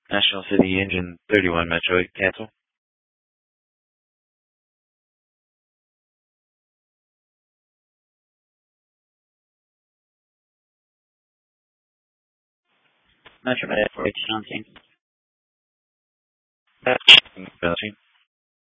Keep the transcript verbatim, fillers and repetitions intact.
National City Engine thirty-one Metro, cancel. Metro Med four eighteen on scene. Penalty.